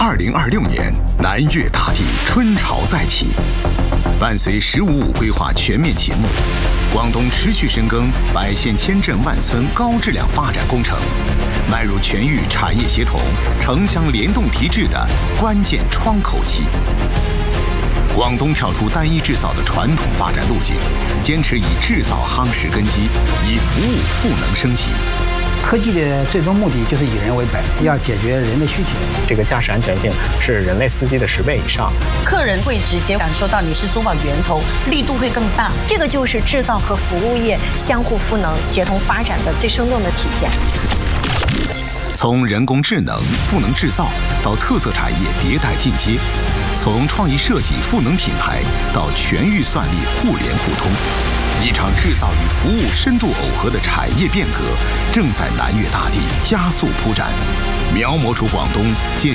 2026年，南粤大地春潮再起，伴随“十五五”规划全面启幕，广东持续深耕100县千镇万村高质量发展工程，迈入全域产业协同、城乡联动提质的关键窗口期。广东跳出单一制造的传统发展路径，坚持以制造夯实根基，以服务赋能升级。 科技的最终目的就是以人为本，要解决人的需求。 这个驾驶安全性是人类司机的10倍以上， 客人会直接感受到你是珠宝源头，力度会更大。 这个就是制造和服务业相互赋能、协同发展的最生动的体现。 从人工智能赋能制造到特色产业迭代进阶，从创意设计赋能品牌到全域算力互联互通，一场制造与服务深度耦合的产业变革正在南粤大地加速铺展，描摹出广东建